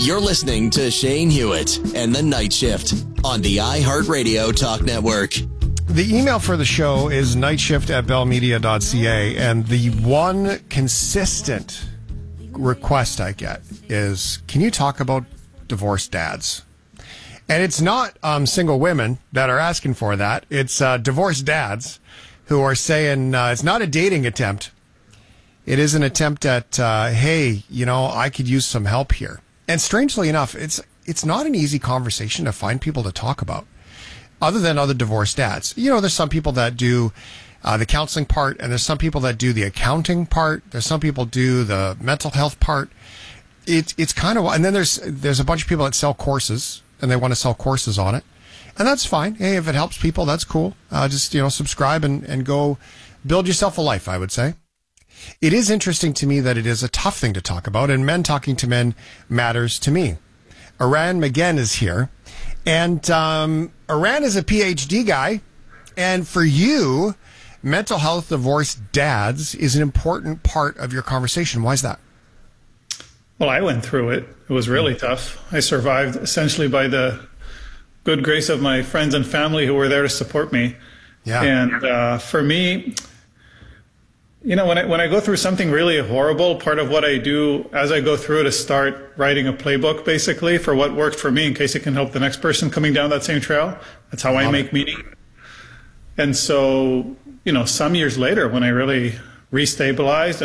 You're listening to Shane Hewitt and the Night Shift on the iHeartRadio Talk Network. The email for the show is nightshift@bellmedia.ca, and the one consistent request I get is, can you talk about divorced dads? And it's not single women that are asking for that. It's divorced dads who are saying it's not a dating attempt. It is an attempt at, hey, I could use some help here. And strangely enough, it's not an easy conversation to find people to talk about, other than other divorced dads. There's some people that do the counseling part, and there's some people that do the accounting part. There's some people do the mental health part. It's kind of, and then there's a bunch of people that sell courses, and they want to sell courses on it. And that's fine. Hey, if it helps people, that's cool. Just, subscribe and go build yourself a life, I would say. It is interesting to me that it is a tough thing to talk about, and men talking to men matters to me. Aran McGinn is here, and Aran is a PhD guy, and for you, mental health divorced dads is an important part of your conversation. Why is that? Well, I went through it. It was really tough. I survived essentially by the good grace of my friends and family who were there to support me. Yeah. And for me, when I go through something really horrible, part of what I do as I go through it is start writing a playbook, basically, for what worked for me in case it can help the next person coming down that same trail. That's how I make meaning. And so, some years later, when I really restabilized